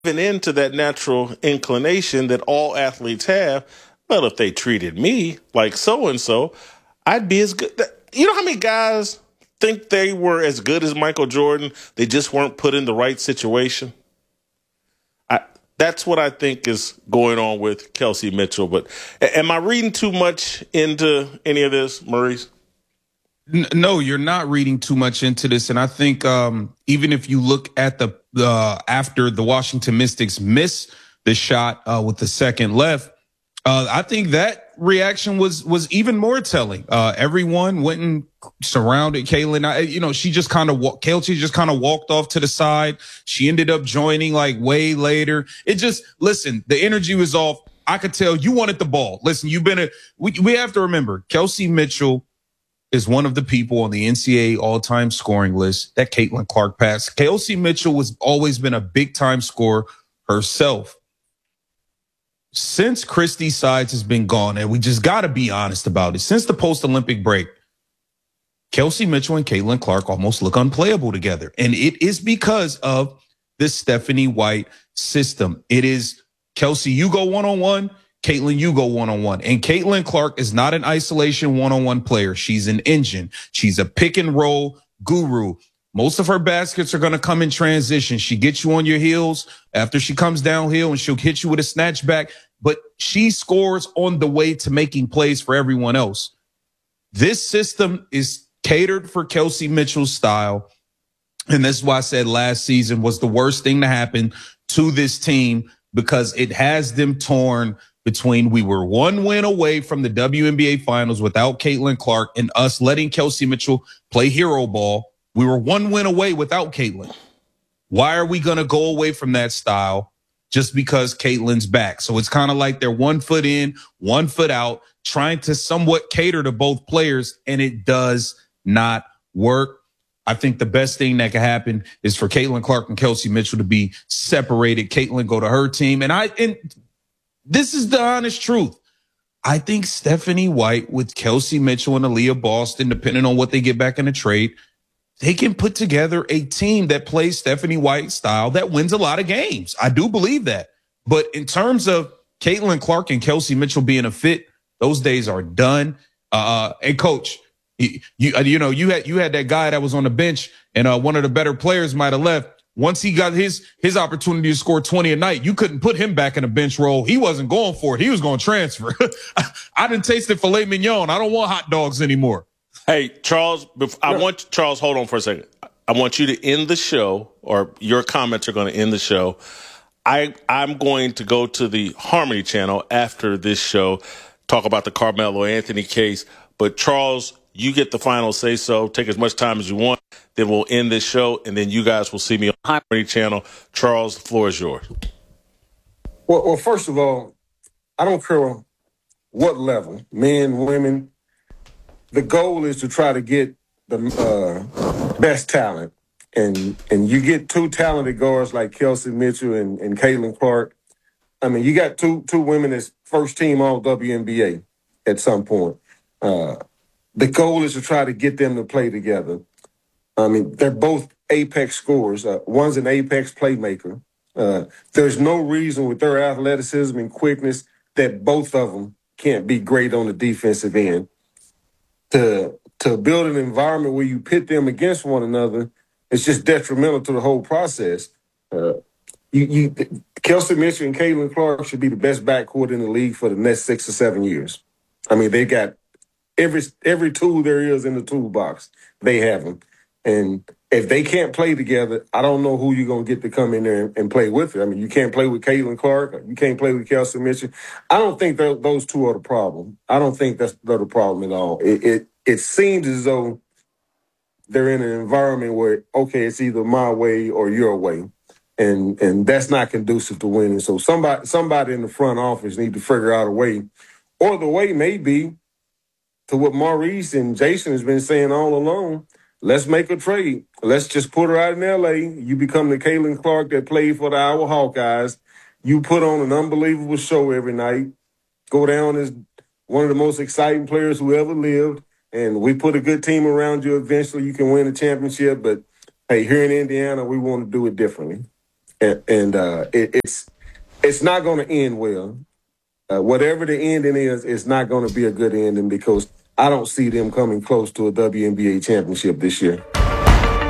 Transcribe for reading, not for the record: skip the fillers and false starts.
giving in to that natural inclination that all athletes have. Well, if they treated me like so and so, I'd be as good. You know how many guys think they were as good as Michael Jordan? They just weren't put in the right situation. I, that's what I think is going on with Kelsey Mitchell. But am I reading too much into any of this, Maurice? No, you're not reading too much into this, and I think even if you look at the after the Washington Mystics miss the shot with the second left, I think that reaction was even more telling. Everyone went and surrounded Caitlin. She just kind of Kelsey just kind of walked off to the side. She ended up joining like way later. Listen, the energy was off. I could tell you wanted the ball. Listen, we have to remember Kelsey Mitchell is one of the people on the NCAA all-time scoring list that Caitlin Clark passed. Kelsey Mitchell was always been a big-time scorer herself. Since Christy Sides has been gone, and we just got to be honest about it, since the post-Olympic break, Kelsey Mitchell and Caitlin Clark almost look unplayable together. And it is because of the Stephanie White system. It is Kelsey, you go one-on-one. Caitlin, you go one-on-one. And Caitlin Clark is not an isolation one-on-one player. She's an engine. She's a pick and roll guru. Most of her baskets are going to come in transition. She gets you on your heels after she comes downhill and she'll hit you with a snatch back. But she scores on the way to making plays for everyone else. This system is catered for Kelsey Mitchell's style. And that's why I said last season was the worst thing to happen to this team because it has them torn between we were one win away from the WNBA finals without Caitlin Clark and us letting Kelsey Mitchell play hero ball. We were one win away without Caitlin. Why are we going to go away from that style just because Caitlin's back? So it's kind of like they're 1 foot in, 1 foot out, trying to somewhat cater to both players, and it does not work. I think the best thing that could happen is for Caitlin Clark and Kelsey Mitchell to be separated. Caitlin go to her team, and this is the honest truth. I think Stephanie White with Kelsey Mitchell and Aaliyah Boston, depending on what they get back in the trade, they can put together a team that plays Stephanie White style that wins a lot of games. I do believe that. But in terms of Caitlin Clark and Kelsey Mitchell being a fit, those days are done. And coach, you had that guy that was on the bench and one of the better players might have left. Once he got his opportunity to score 20 a night, you couldn't put him back in a bench role. He wasn't going for it. He was going to transfer. I didn't taste the filet mignon. I don't want hot dogs anymore. Hey, Charles, Charles, hold on for a second. I want you to end the show, or your comments are going to end the show. I'm going to go to the Harmony channel after this show, talk about the Carmelo Anthony case. But Charles, you get the final say so. Take as much time as you want. Then we'll end this show, and then you guys will see me on Harmony channel. Charles, the floor is yours. Well, first of all, I don't care what level, men, women. The goal is to try to get the best talent. And you get two talented guards like Kelsey Mitchell and Caitlin Clark. I mean, you got two women as first team all WNBA at some point. The goal is to try to get them to play together. I mean, they're both apex scorers. One's an apex playmaker. There's no reason with their athleticism and quickness that both of them can't be great on the defensive end. To build an environment where you pit them against one another, it's just detrimental to the whole process. Kelsey Mitchell and Caitlin Clark should be the best backcourt in the league for the next 6 or 7 years. I mean, they got every tool there is in the toolbox. They have them. And if they can't play together, I don't know who you're going to get to come in there and play with it. I mean, you can't play with Caitlin Clark. You can't play with Kelsey Mitchell. I don't think those two are the problem. I don't think they're the problem at all. It seems as though they're in an environment where, okay, it's either my way or your way. And that's not conducive to winning. So somebody in the front office need to figure out a way. Or the way may be to what Maurice and Jason has been saying all along. Let's make a trade. Let's just put her out in L.A. You become the Caitlin Clark that played for the Iowa Hawkeyes. You put on an unbelievable show every night. Go down as one of the most exciting players who ever lived. And we put a good team around you. Eventually, you can win a championship. But, hey, here in Indiana, we want to do it differently. It's not going to end well. Whatever the ending is, it's not going to be a good ending because I don't see them coming close to a WNBA championship this year.